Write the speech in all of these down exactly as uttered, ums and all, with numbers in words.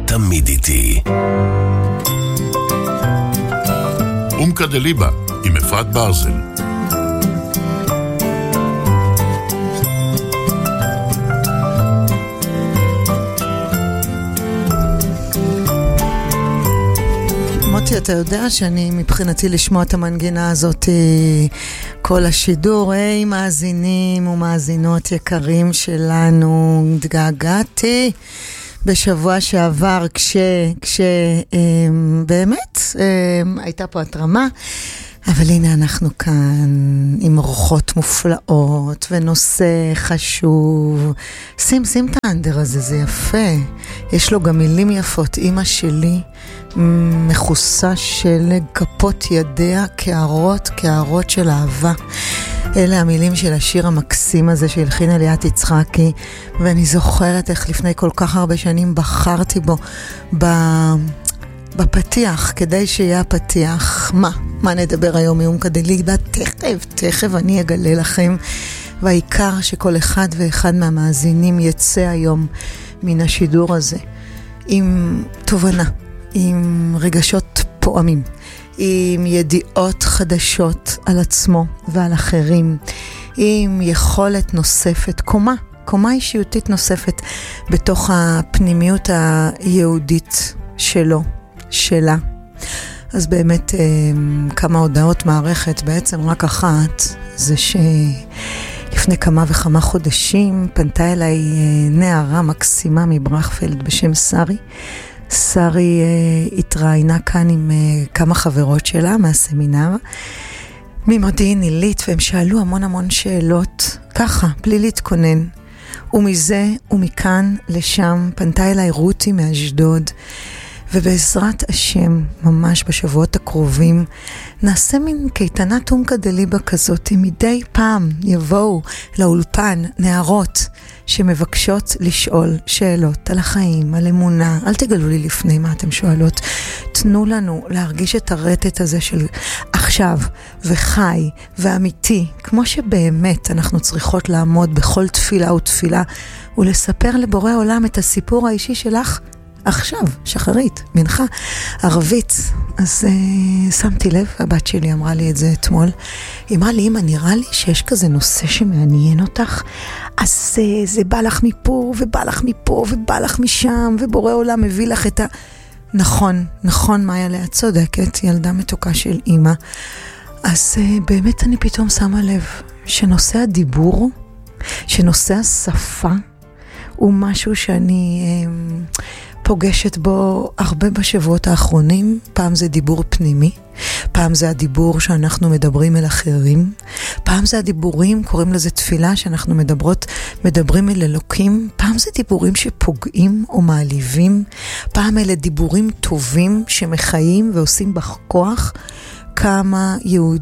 תמיד איתי. אומקה דליבה עם אפרת ברזל. מוטי, אתה יודע שאני מבחינתי לשמוע את המנגינה הזאת כל השידור. היי מאזינים ומאזינות יקרים שלנו, התגעגעתי בשבוע שעבר כש, כש באמת הייתה פה התרמה, אבל הנה אנחנו כאן עם אורחות מופלאות ונושא חשוב. שים, שים את האנדר הזה, זה יפה. יש לו גם מילים יפות. אמא שלי מכוסה של כפות ידיה כערות, כערות של אהבה. אלה המילים של השיר המקסים הזה שהלחינה ליאת יצחקי, ואני זוכרת איך לפני כל כך הרבה שנים בחרתי בו ב... בפתיח, כדי שיהיה הפתיח. מה? מה נדבר היום מאומקה דליבה? תכף, תכף אני אגלה לכם. והעיקר שכל אחד ואחד מהמאזינים יצא היום מן השידור הזה עם תובנה, עם רגשות פועמים, עם ידיעות חדשות על עצמו ועל אחרים, עם יכולת נוספת, קומה, קומה אישיותית נוספת בתוך הפנימיות היהודית שלו, שלה. אז באמת כמה הודעות מערכת, בעצם רק אחת, זה שלפני כמה וכמה חודשים פנתה אליי נערה מקסימה מברכפלד בשם שרי. שרי התראיינה כאן עם כמה חברות שלה מהסמינר ממודיעין עילית, והם שאלו המון המון שאלות ככה, בלי להתכונן. ומזה ומכאן לשם פנתה אליי רותי מאשדוד, ובעזרת השם, ממש בשבועות הקרובים, נעשה מין קייטנת אומקה דליבה כזאת. מדי פעם יבואו לאולפן נערות שמבקשות לשאול שאלות על החיים, על אמונה. אל תגלו לי לפני מה אתם שואלות. תנו לנו להרגיש את הרטט הזה של עכשיו וחי ואמיתי, כמו שבאמת אנחנו צריכות לעמוד בכל תפילה ותפילה ולספר לבורא עולם את הסיפור האישי שלך עכשיו, שחרית, מנחה, ערבית. אז uh, שמתי לב, הבת שלי אמרה לי את זה אתמול. היא אמרה לי, אמא, נראה לי שיש כזה נושא שמעניין אותך, אז uh, זה בא לך מפה, ובא לך מפה, ובא לך משם, ובורא עולם מביא לך את ה... נכון, נכון, מאיה לאה צודקת, ילדה מתוקה של אמא. אז uh, באמת אני פתאום שמה לב, שנושא הדיבור, שנושא השפה, הוא משהו שאני... Uh, פוגשת בו הרבה בשבועות האחרונים. פעם זה דיבור פנימי, פעם זה הדיבור שאנחנו מדברים אל אחרים, פעם זה הדיבורים, קוראים לזה תפילה, שאנחנו מדברות, מדברים אל אלוקים, פעם זה דיבורים שפוגעים או מעליבים, פעם אלה דיבורים טובים שמחיים ועושים בך כוח. כמה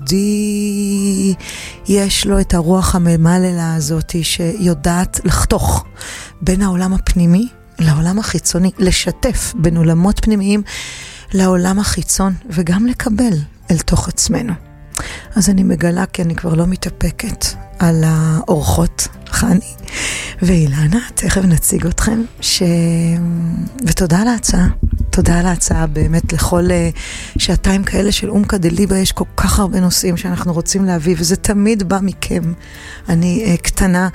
יהודי יש לו את הרוח הממללה הזאת שיודעת לחתוך בין העולם הפנימי לעולם החיצוני, לשתף בין עולמות פנימיים לעולם החיצון, וגם לקבל אל תוך עצמנו. אז אני מגלה, כי אני כבר לא מתאפקת על האורחות, חני ואילנה, תכף נציג אתכם, ש... ותודה על ההצעה, תודה על ההצעה באמת לכל שעתיים כאלה של אומקה דליבה. יש כל כך הרבה נושאים שאנחנו רוצים להביא, וזה תמיד בא מכם. אני uh, קטנה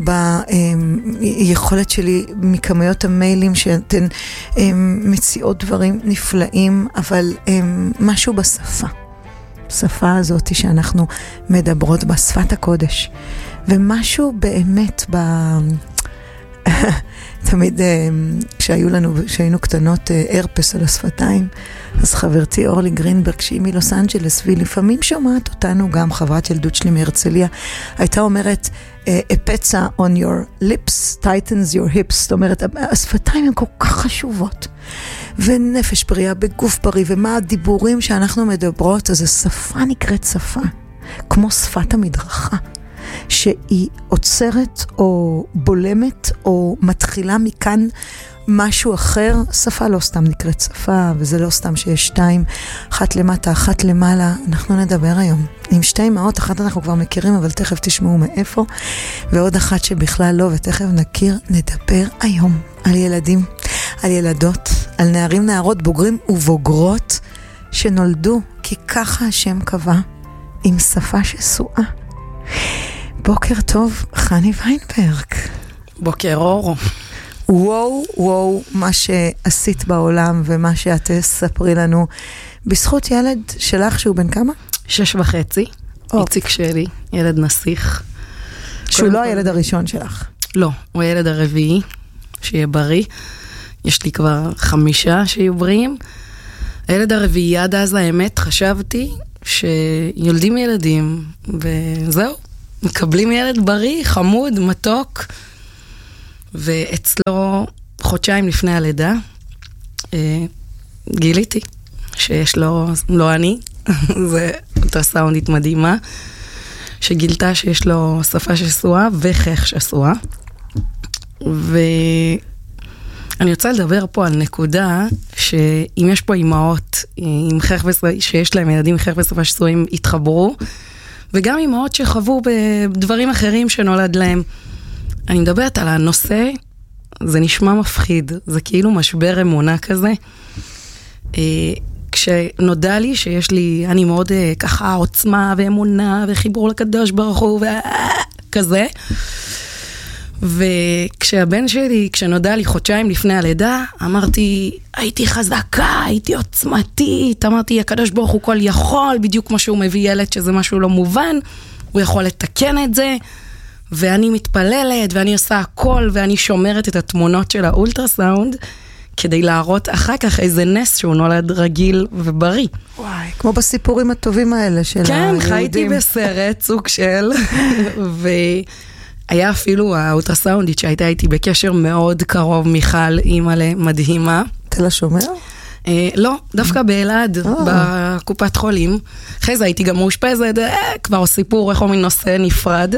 ביכולת שלי מכמויות המיילים שאתן um, מציעות דברים נפלאים, אבל um, משהו בשפה. שפה הזאת שאנחנו מדברות בה, שפת הקודש. ומשהו באמת ב... תמיד כשהיו לנו, כשהיינו קטנות, הרפס על השפתיים, אז חברתי אורלי גרינברג, שהיא מלוס אנג'לס, והיא לפעמים שומעת אותנו, גם חברת ילדות שלי מהרצליה, הייתה אומרת, a pizza on your lips tightens your hips. זאת אומרת, השפתיים הן כל כך חשובות, ונפש בריאה בגוף בריא, ומה הדיבורים שאנחנו מדברות. אז השפה נקראת שפה, כמו שפת המדרכה, שהיא עוצרת או בולמת או מתחילה מכאן משהו אחר. שפה לא סתם נקראת שפה, וזה לא סתם שיש שתיים, אחת למטה, אחת למעלה. אנחנו נדבר היום עם שתי אמהות, אחת אנחנו כבר מכירים, אבל תכף תשמעו מאיפה, ועוד אחת שבכלל לא, ותכף נכיר. נדבר היום על ילדים, על ילדות, על נערים, נערות, בוגרים ובוגרות שנולדו, כי ככה השם קבע, עם שפה שסועה. בוקר טוב, חני ויינברג. בוקר אור. וואו, וואו, מה שעשית בעולם ומה שאת תספרי לנו, בזכות ילד שלך שהוא בן כמה? שש וחצי, איציק שלי, ילד נסיך. שהוא לא הילד הראשון שלך. לא, הוא הילד הרביעי, שיהיה בריא. יש לי כבר חמישה שיהיו בריאים. הילד הרביעי עד אז האמת, חשבתי שיולדים ילדים, וזהו, מקבלים ילד בריא, חמוד, מתוק, ואצלו חודשיים לפני הלידה, גיליתי שיש לו, לא אני, זה אותה סאונדית מדהימה, שגילתה שיש לו שפה שסועה וחך שסועה. ואני רוצה לדבר פה על נקודה, שאם יש פה אימהות עם חך ושפה, שיש להם ילדים עם חך ושפה שסועים, יתחברו, וגם אימהות שחוו בדברים אחרים שנולד להם. אני מדברת על הנושא, זה נשמע מפחיד, זה כאילו משבר אמונה כזה. כשנודע לי שיש לי, אני מאוד ככה עוצמה ואמונה וחיבור לקדוש ברוך הוא וכזה. וכשהבן שלי, כשנודע לי חודשיים לפני הלידה, אמרתי, הייתי חזקה, הייתי עוצמתית, אמרתי, הקדוש ברוך הוא כל יכול, בדיוק כמו שהוא מביא ילד שזה משהו לא מובן, הוא יכול לתקן את זה, ואני מתפללת, ואני עושה הכל, ואני שומרת את התמונות של האולטרסאונד, כדי להראות אחר כך איזה נס שהוא נולד רגיל ובריא. וואי, כמו בסיפורים הטובים האלה של כן, היהודים. כן, חייתי בסרט, סוג של, והיה אפילו האולטרסאונדית שהייתה איתי בקשר מאוד קרוב, מיכל, אימא'לה, מדהימה. תל השומר? אה, לא, דווקא באלעד, בקופת חולים. אחרי זה הייתי גם מאושפזת, אה, כבר סיפור, איך אומרים, נושא נפרד.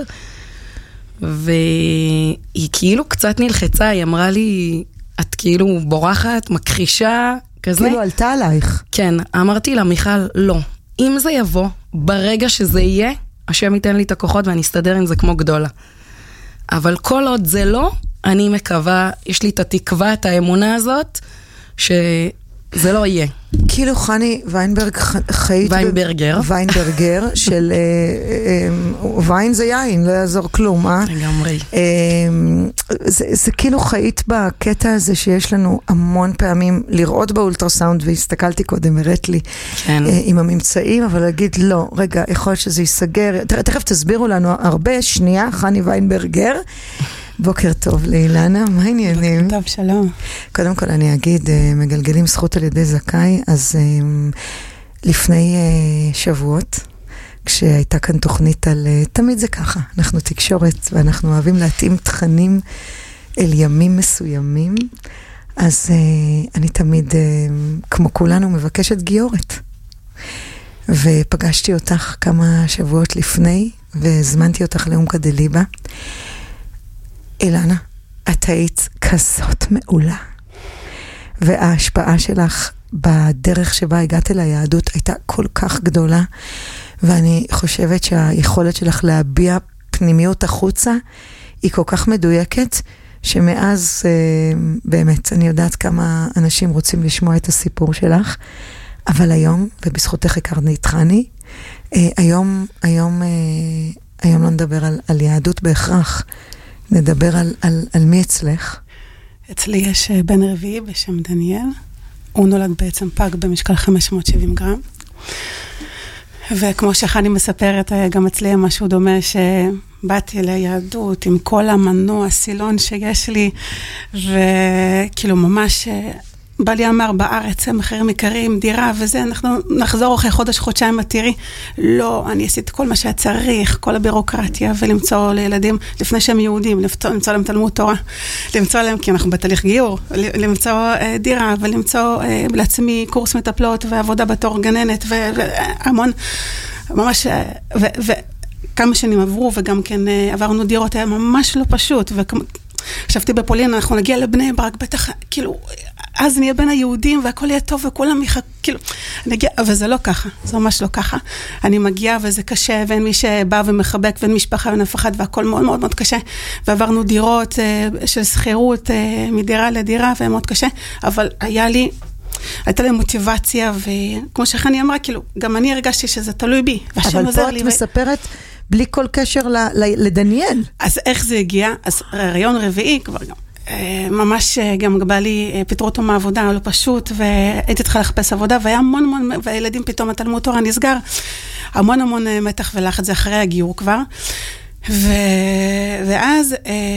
והיא כאילו קצת נלחצה, היא אמרה לי, את כאילו בורחת, מכחישה, כזה. כאילו עלתה עלייך. כן, אמרתי לה, מיכל, לא. אם זה יבוא, ברגע שזה יהיה, השם ייתן לי את הכוחות ואני אסתדר עם זה כמו גדולה. אבל כל עוד זה לא, אני מקווה, יש לי את התקווה, את האמונה הזאת, שזה לא יהיה. כאילו חני ויינברג חיית... ויינברגר. ויינברגר, של... ויין זה יין, לא יעזור כלום, אה? לגמרי. זה, זה כאילו חיית בקטע הזה שיש לנו המון פעמים לראות באולטרסאונד, והסתכלתי קודם, הראת לי, כן. עם הממצאים, אבל להגיד לא, רגע, יכול להיות שזה ייסגר, תכף תסבירו לנו הרבה, שנייה, חני ויינברגר, בוקר טוב לאילנה, מה העניינים? בוקר טוב, שלום. קודם כל אני אגיד, מגלגלים זכות על ידי זכאי, אז לפני שבועות, כשהייתה כאן תוכנית על, תמיד זה ככה, אנחנו תקשורת, ואנחנו אוהבים להתאים תכנים אל ימים מסוימים, אז אני תמיד, כמו כולנו, מבקשת גיורת. ופגשתי אותך כמה שבועות לפני, והזמנתי אותך לאומקה דליבה, אילנה, את היית כזאת מעולה, וההשפעה שלך בדרך שבה הגעת אל היהדות הייתה כל כך גדולה, ואני חושבת שהיכולת שלך להביע פנימיות החוצה היא כל כך מדויקת, שמאז באמת אני יודעת כמה אנשים רוצים לשמוע את הסיפור שלך, אבל היום, ובזכותך הכרתי את חני, היום, היום, היום לא נדבר על, על יהדות בהכרח, נדבר על, על, על מי אצלך? אצלי יש בן רביעי בשם דניאל. הוא נולד בעצם פג במשקל חמש מאות שבעים גרם. וכמו שחני מספרת, גם אצלי משהו דומה שבאתי ליהדות עם כל המנוע, סילון שיש לי, וכאילו ממש בא לי אמר בארץ, הם אחרים יקרים, דירה וזה, אנחנו נחזור אחרי חודש, חודשיים, תראי, לא, אני עשיתי כל מה שהיה צריך, כל הבירוקרטיה, ולמצוא לילדים, לפני שהם יהודים, למצוא, למצוא להם תלמוד תורה, למצוא להם, כי אנחנו בתהליך גיור, למצוא אה, דירה, ולמצוא אה, לעצמי קורס מטפלות, ועבודה בתור גננת, והמון, ממש, וכמה שנים עברו, וגם כן אה, עברנו דירות, היה ממש לא פשוט, וכמו, חשבתי בפולין, אנחנו נגיע לבני ברק, בטח, כאילו, אז נהיה בין היהודים, והכל יהיה טוב, וכולם יחכו, כאילו, אני אגיע, אבל זה לא ככה, זה ממש לא ככה. אני מגיעה, וזה קשה, ואין מי שבא ומחבק, ואין משפחה ואין אף אחד, והכל מאוד מאוד מאוד קשה. ועברנו דירות של שכירות, מדירה לדירה, ומאוד קשה, אבל היה לי, הייתה לי מוטיבציה, וכמו שחני אמרה, כאילו, גם אני הרגשתי שזה תלוי בי, אבל פה את מספרת, בלי כל קשר לדניאל. אז איך זה הגיע? אז רעיון רביעי, כבר גם, ממש גם בא לי, פיטרו אותו מהעבודה, לא פשוט, והייתי צריכה לחפש עבודה, והיה המון המון, והילדים פתאום התלמוד תורה נסגר, המון המון מתח ולחץ, זה אחרי הגיור כבר, ואז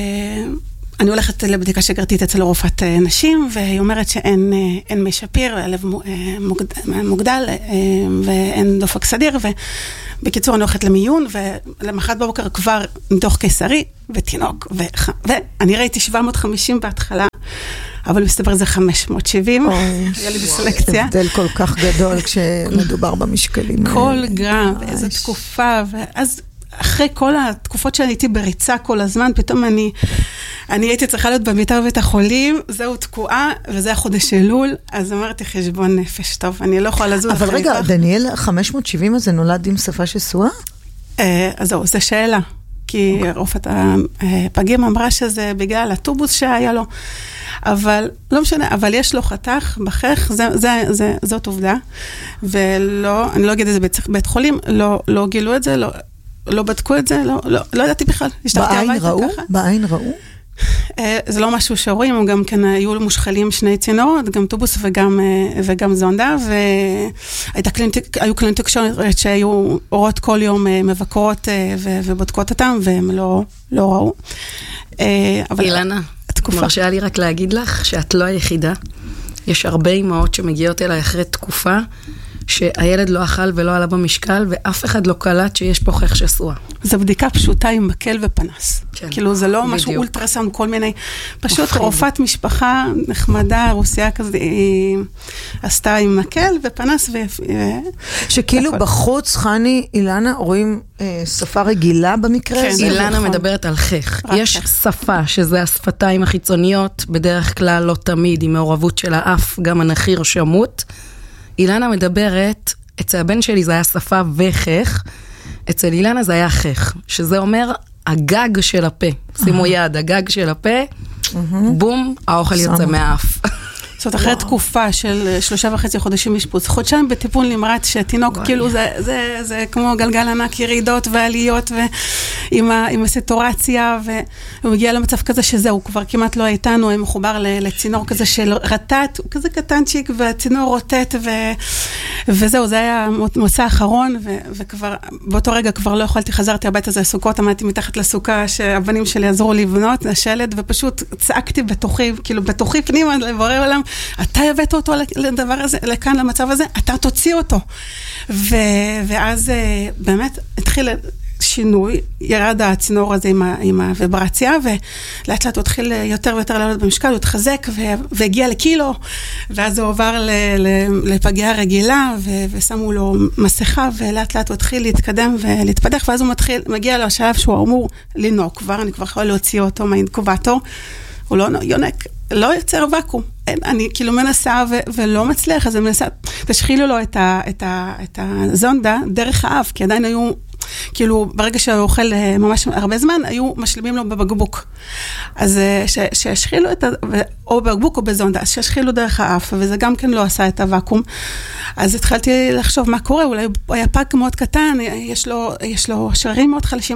אני הולכת לבדיקה שגרתית אצל רופאת נשים, והיא אומרת שאין מי שפיר, הלב מוגדל, ואין דופק סדיר, ובקיצור אני הולכת למיון, ולמחרת בבוקר כבר מתוך קיסרי, ותינוק, ואני ראיתי שבע מאות וחמישים בהתחלה, אבל מסתבר זה חמש מאות שבעים, היה לי בסלקציה. הבדל כל כך גדול כשמדובר במשקלים. כל גרם, ואיזו תקופה, ואז אחרי כל התקופות שאני הייתי בריצה כל הזמן, פתאום אני, אני הייתי צריכה להיות במיטה בבית החולים, זהו תקועה, וזה החודש אלול, אז אמרתי חשבון נפש, טוב, אני לא יכולה לזוז. אבל רגע, דניאל, חמש מאות שבעים הזה נולד עם שפה שסועה? אז זהו, זו שאלה, כי רופאת הפגים אמרה שזה בגלל הטובוס שהיה לו, אבל לא משנה, אבל יש לו חתך בחך, זה, זה, זה, זאת עובדה, ולא, אני לא אגיד את זה בית חולים, לא, לא גילו את זה, לא, לא בדקו את זה, לא, לא, לא ידעתי בכלל. בעין ראו? בעין ראו? זה לא משהו שרואים, גם כן היו מושחלים שני צינורות, גם טובוס וגם, וגם זונדה, והיו כלי תקשורת שהיו אורות כל יום מבקרות ובודקות אותם, והם לא, לא ראו. אבל אילנה, מרשה לי רק להגיד לך שאת לא היחידה. יש הרבה אמהות שמגיעות אליי אחרי תקופה, שהילד לא אכל ולא עלה במשקל, ואף אחד לא קלט שיש פה חך שסוע. זו בדיקה פשוטה עם מקל ופנס. כן, כאילו זה לא משהו אולטרסאונד, כל מיני, פשוט רופאת משפחה נחמדה, רוסיה כזה, היא עשתה עם מקל ופנס. ו... שכאילו בחוץ, חני, אילנה, רואים אה, שפה רגילה במקרה הזה? כן, אילנה מדברת על חך. יש שפה, שזה השפתיים החיצוניות, בדרך כלל לא תמיד, עם מעורבות של האף, גם הנחיר שמות. אילנה מדברת, אצל הבן שלי זה היה שפה וחך, אצל אילנה זה היה חך, שזה אומר הגג של הפה. שימו יד, הגג של הפה, בום, האוכל יוצא מהאף. זאת אומרת, אחרי תקופה של שלושה וחצי חודשים משפוץ, חודשיים בטיפול נמרץ, שתינוק כאילו זה כמו גלגל ענק, ירידות ועליות, ועם הסטורציה, והוא מגיע למצב כזה שזהו, כבר כמעט לא איתנו, הוא מחובר לצינור כזה של רטט, הוא כזה קטנצ'יק, והצינור רוטט, וזהו, זה היה מוצא האחרון, וכבר, באותו רגע כבר לא יכולתי, חזרתי הביתה, זה הסוכות, עמדתי מתחת לסוכה, שהבנים שלי עזרו לבנות, השלד, ופשוט צעקתי בתוכי, כאילו בתוכי פנימה, לבורר עולם, אתה הבאת אותו לדבר הזה, לכאן, למצב הזה, אתה תוציא אותו. ו, ואז באמת התחיל שינוי, ירד הצינור הזה עם, עם הוויברציה, ולאט לאט הוא התחיל יותר ויותר לעלות במשקל, הוא התחזק והגיע לקילו, ואז הוא עובר ל, ל, לפגיעה רגילה, ו, ושמו לו מסכה, ולאט לאט הוא התחיל להתקדם ולהתפתח, ואז הוא מתחיל, מגיע לו השלב שהוא אמור לנוק כבר, אני כבר יכולה להוציא אותו מהאינקובטור, הוא לא יונק, לא יוצר וקום. אני כאילו מנסה ו- ולא מצליח, אז אני מנסה, תשחילו לו את, ה- את, ה- את הזונדה דרך האף, כי עדיין היו, כאילו, ברגע שהוא אוכל ממש הרבה זמן, היו משלימים לו בבקבוק. אז ש- שישחילו את ה... או בבקבוק או בזונדה, אז שישחילו דרך האף, וזה גם כן לא עשה את הוואקום. אז התחלתי לחשוב מה קורה, אולי הוא היה פג מאוד קטן, יש לו, יש לו שרירים מאוד חלשים.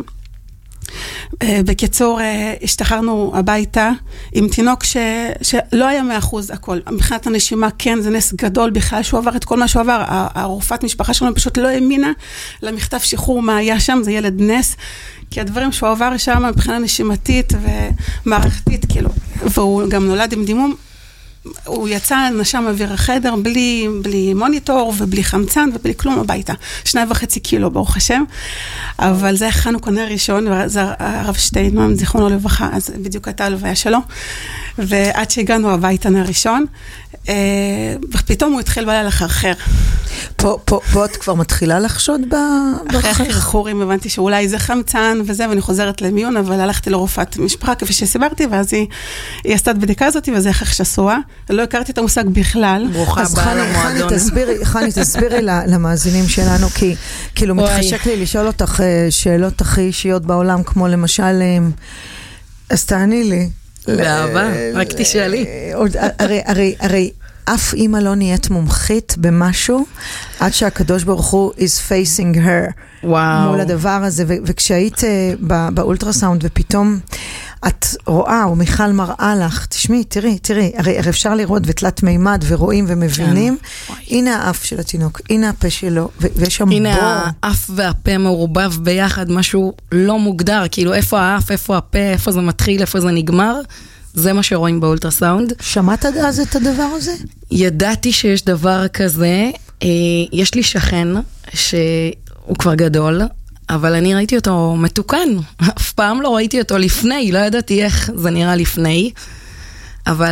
בקיצור, השתחררנו הביתה עם תינוק ש... שלא היה מאה אחוז הכל. מבחינת הנשימה, כן, זה נס גדול בכלל שהוא עבר את כל מה שהוא עבר. הרופאת משפחה שלנו פשוט לא האמינה למכתב שחרור מה היה שם, זה ילד נס, כי הדברים שהוא עבר שם מבחינה נשימתית ומערכתית, כאילו, והוא גם נולד עם דימום, הוא יצא, נשם אוויר החדר, בלי, בלי מוניטור ובלי חמצן ובלי כלום הביתה. שניים וחצי קילו, ברוך השם. אבל זה חנוכה נר ראשון, וזה הרב שטיינמן, זיכרונו לברכה, אז בדיוק הייתה הלוויה שלו. ועד שהגענו הביתה נר ראשון, ופתאום הוא התחיל בלילה לחרחר. פה, פה, פה את כבר מתחילה לחשוד ב... אחרי החרחורים הבנתי שאולי זה חמצן וזה, ואני חוזרת למיון, אבל הלכתי לרופאת משפחה, כפי שסיברתי, ואז היא, היא עשתה את בדיקה הזאת, וזה הכרח שסוע. לא הכרתי את המושג בכלל. ברוכה הבאה למועדון. חני, תסבירי, חני, תסבירי למאזינים שלנו, כי כאילו מתחשק לי לשאול אותך שאלות הכי אישיות בעולם, כמו למשל, אז תעני לי. באהבה, רק תשאלי. הרי, הרי, הרי, אף אימא לא נהיית מומחית במשהו, עד שהקדוש ברוך הוא is facing her. וואו. מול הדבר הזה, ו- וכשהיית בא- באולטרסאונד, ופתאום את רואה, או מיכל מראה לך, תשמעי, תראי, תראי, הרי, הרי אפשר לראות ותלת מימד, ורואים ומבינים, כן. הנה האף של התינוק, הנה הפה שלו, ו- ויש שם הנה בור. הנה האף והפה מעורבב ביחד, משהו לא מוגדר, כאילו איפה האף, איפה הפה, איפה זה מתחיל, איפה זה נגמר, זה מה שרואים באולטרסאונד. שמעת עד אז את הדבר הזה? ידעתי שיש דבר כזה, יש לי שכן שהוא כבר גדול, אבל אני ראיתי אותו מתוקן, אף פעם לא ראיתי אותו לפני, לא ידעתי איך זה נראה לפני.